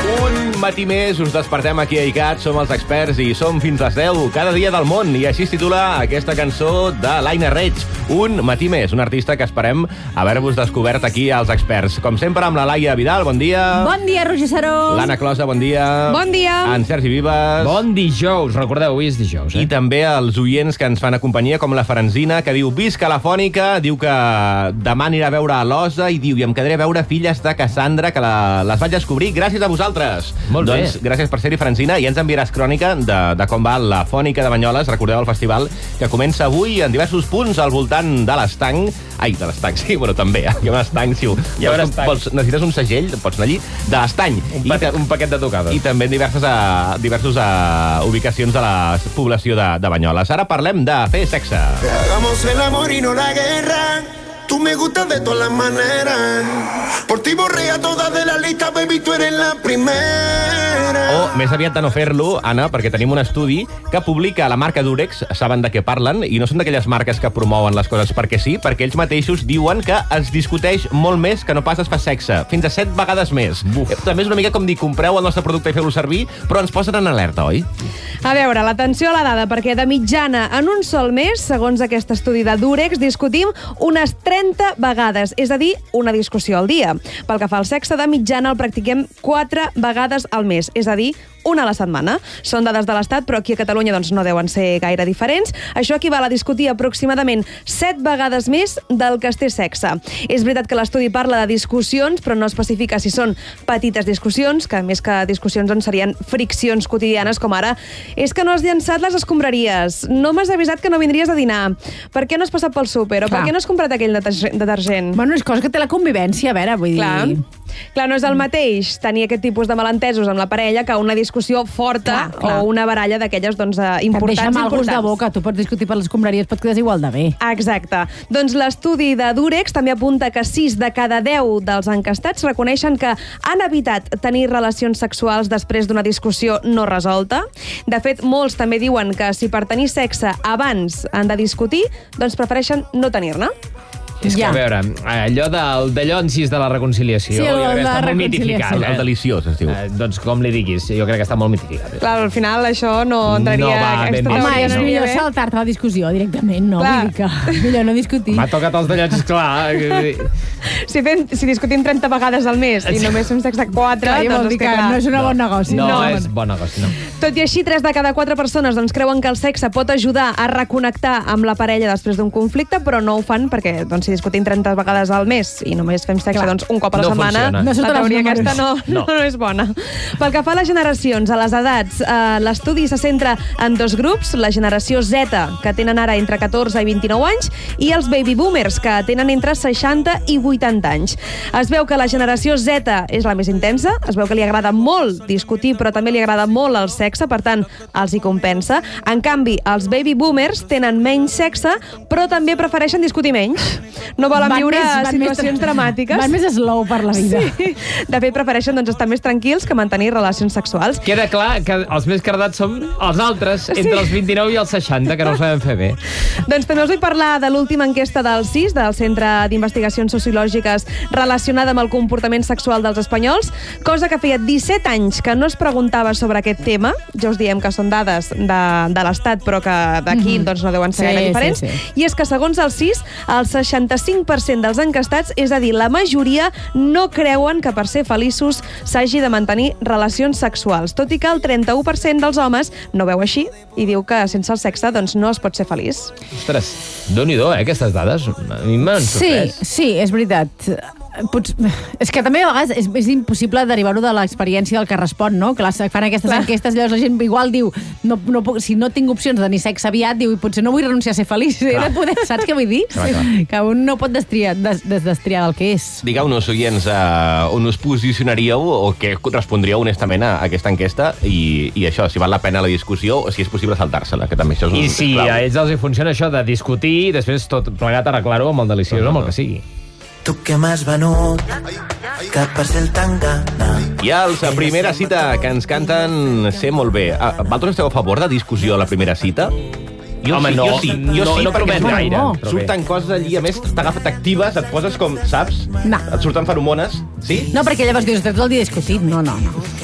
Un matí més, us despertem aquí a ICAT, som els experts i som fins les 10 cada dia del món. I així es titula aquesta cançó de l'Aina Reig. Un matí més, un artista que esperem haver-vos descobert aquí als experts. Com sempre amb la Laia Vidal, bon dia. Bon dia, Roger Saró. L'Anna Closa, bon dia. Bon dia. En Sergi Vives. Bon dijous, recordeu, avui és dijous, I també els oients que ens fan a companyia, com la Franzina, que diu, visca la Fònica, diu que demà anirà a veure a l'Osa i diu, i em quedaré a veure Filles de Cassandra, que les vaig descobrir gràcies a vosaltres. Molt bé. Doncs gràcies per ser-hi, Franzina, i ens enviaràs crònica de com va la Fònica de Banyoles. Recordeu el festival que comença avui en diversos punts al voltant de l'Estanc. Ai, de l'Estanc, sí, bueno, també. Hi ha un estanc, si necessites un segell, pots anar allí, de l'Estany. Un paquet de tocades. I també en diverses ubicacions de la població de Banyoles. Ara parlem de fer sexe. Hagamos el amor y no la guerra. Tú me gustas de todas las maneras. Por ti borré a todas de la lista, baby, tú eres la primera. O més aviat de no fer-lo, Anna, perquè tenim un estudi que publica la marca Durex, saben de què parlen, i no són d'aquelles marques que promouen les coses perquè sí, perquè ells mateixos diuen que es discuteix molt més que no pas es fa sexe, fins a 7 vegades més. També és una mica com dir, compreu el nostre producte i feu-lo servir, però ens posen en alerta, oi? A veure, l'atenció a la dada, perquè de mitjana en un sol mes, segons aquest estudi de Durex, discutim unes 30 vegades, és a dir, una discussió al dia. Pel que fa al sexe, de mitjana el practiquem 4 vegades al mes, és a dir, una a la setmana. Són dades de l'Estat, però aquí a Catalunya doncs, no deuen ser gaire diferents. Això equival a discutir aproximadament 7 vegades més del que es té sexe. És veritat que l'estudi parla de discussions, però no especifica si són petites discussions, que més que discussions en serien friccions quotidianes, com ara és que no has llançat les escombraries, no m'has avisat que no vindries a dinar, per què no has passat pel súper, o per què no has comprat aquell detergent? Bueno, és cosa que té la convivència, a veure, vull dir... Clar, no és el mateix tenir aquest tipus de malentesos amb la parella que una discussió forta o una baralla d'aquelles doncs, importants. Et deixa mal gust de boca, tu pots discutir per les escombraries, pot quedar igual de bé. Exacte. Doncs l'estudi de Durex també apunta que 6 de cada 10 dels encastats reconeixen que han evitat tenir relacions sexuals després d'una discussió no resolta. De fet, molts també diuen que si per tenir sexe abans han de discutir, doncs prefereixen no tenir-ne. És que, a veure, allò del dallonsis de la reconciliació, sí, jo crec que està molt reconciliació. mitificat. El deliciós, es diu. Doncs com li diguis, jo crec que està molt mitificat. Clar, al final això no entraria... No va ben Home, vist, és no. millor saltar-te la discussió directament, no? Clar. Vull dir que millor no discutir. M'ha tocat els dallonsis, clar. Si discutim 30 vegades al mes i només fem sexe 4, Clar, doncs vol dir que no és un bon negoci. No és bon negoci, no. Tot i així, 3 de cada 4 persones doncs, creuen que el sexe pot ajudar a reconnectar amb la parella després d'un conflicte, però no ho fan perquè doncs, si discutim 30 vegades al mes i només fem sexe doncs, un cop a la setmana, funciona. No la surten els teoria números. aquesta no és bona. Pel que fa a les generacions, a les edats, l'estudi se centra en 2 grups, la generació Z, que tenen ara entre 14 i 29 anys, i els baby boomers, que tenen entre 60 i 80 anys. Es veu que la generació Z és la més intensa, es veu que li agrada molt discutir, però també li agrada molt el sexe, per tant, els hi compensa. En canvi, els baby boomers tenen menys sexe, però també prefereixen discutir menys. No volen viure situacions dramàtiques. Van més slow per la vida. Sí. De fet, prefereixen doncs, estar més tranquils que mantenir relacions sexuals. Queda clar que els més cardats som els altres, entre els 29 i els 60, que no ho sabem fer bé. Doncs també us vull parlar de l'última enquesta del CIS, del Centre d'Investigacions Sociològiques, relacionada amb el comportament sexual dels espanyols, cosa que feia 17 anys que no es preguntava sobre aquest tema. Ja us diem que són dades de l'Estat, però que d'aquí doncs, no deuen ser gaire diferents. I és que, segons el CIS, el 65% dels encastats, és a dir, la majoria, no creuen que per ser feliços s'hagi de mantenir relacions sexuals, tot i que el 31% dels homes no veu així i diu que sense el sexe doncs, no es pot ser feliç. Ostres, Déu-n'hi-do, aquestes dades. A mi m'han sorprès. Sí, és veritat. És que també a vegades és impossible derivar-ho de l'experiència del que respon, no? Clar, fan aquestes enquestes, llavors la gent igual diu si no tinc opcions de tenir sexe aviat, diu, potser no vull renunciar a ser feliç. Saps què vull dir? Clar. Que un no pot destriar del que és. Digueu-nos, oients, on us posicionaríeu o què respondríeu honestament a aquesta enquesta i això, si val la pena la discussió o si és possible saltar-se-la, que també això és un I si a ells els funciona això de discutir i després tot plegat arreglar-ho amb el deliciós, amb el que sigui. Tu que m'has venut, que per ser el tanga. I els a primera cita que ens canten sé molt bé. Vosaltres esteu a favor de discussió a la primera cita? Home, no, no promet gaire. Surten coses allí, a més, t'actives, et poses com, saps? No. Et surten feromones, sí? No, perquè llavors dius, tot el dia discutit. No.